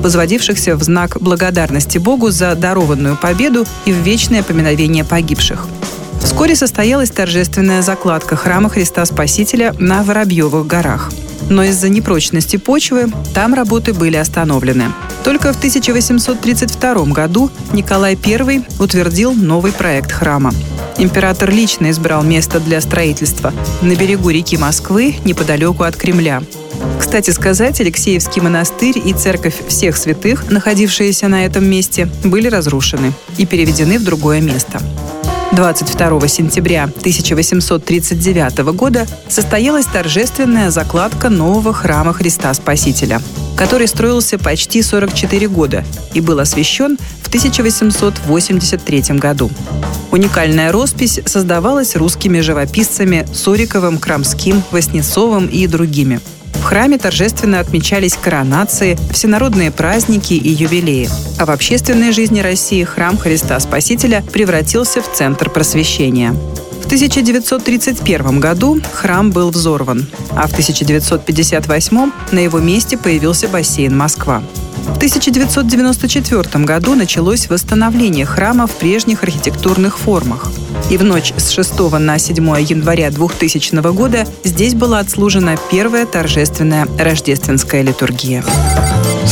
возводившихся в знак благодарности Богу за дарованную победу и в вечное поминовение погибших. Вскоре состоялась торжественная закладка храма Христа Спасителя на Воробьевых горах. Но из-за непрочности почвы там работы были остановлены. Только в 1832 году Николай I утвердил новый проект храма. Император лично избрал место для строительства на берегу реки Москвы, неподалеку от Кремля. Кстати сказать, Алексеевский монастырь и церковь всех святых, находившиеся на этом месте, были разрушены и переведены в другое место. 22 сентября 1839 года состоялась торжественная закладка нового храма Христа Спасителя, который строился почти 44 года и был освящен в 1883 году. Уникальная роспись создавалась русскими живописцами Суриковым, Крамским, Васнецовым и другими. В храме торжественно отмечались коронации, всенародные праздники и юбилеи. А в общественной жизни России храм Христа Спасителя превратился в центр просвещения. В 1931 году храм был взорван, а в 1958 на его месте появился бассейн «Москва». В 1994 году началось восстановление храма в прежних архитектурных формах. И в ночь с 6 на 7 января 2000 года здесь была отслужена первая торжественная рождественская литургия.